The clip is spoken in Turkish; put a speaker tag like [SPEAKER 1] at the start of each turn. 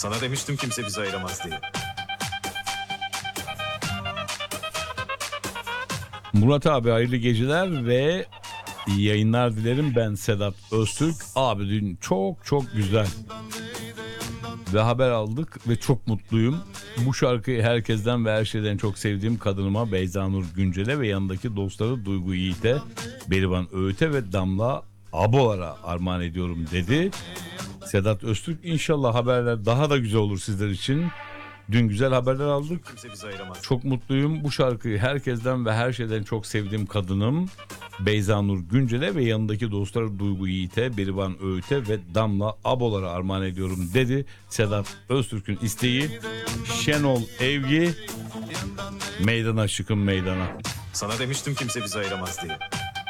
[SPEAKER 1] Sana demiştim kimse bizi ayıramaz diye.
[SPEAKER 2] Murat abi hayırlı geceler ve iyi yayınlar dilerim. Ben Sedat Öztürk. Abi dün çok güzel ve haber aldık ve çok mutluyum. Bu şarkıyı herkesten ve her şeyden çok sevdiğim kadınıma Beyza Nur Güncel'e ve yanındaki dostları Duygu Yiğit'e, Berivan Öğüt'e ve Damla Abolar'a armağan ediyorum dedi Sedat Öztürk. İnşallah haberler daha da güzel olur sizler için. Dün güzel haberler aldık.
[SPEAKER 1] Kimse bizi ayıramaz.
[SPEAKER 2] Çok mutluyum. Bu şarkıyı herkesten ve her şeyden çok sevdiğim kadınım Beyza Nur Güncel'e ve yanındaki dostları Duygu Yiğit'e, Berivan Öğüt'e ve Damla Abolar'a armağan ediyorum dedi Sedat Öztürk'ün isteği. Şenol Evgi, meydana çıkın meydana.
[SPEAKER 1] Sana demiştim kimse bizi ayıramaz diye.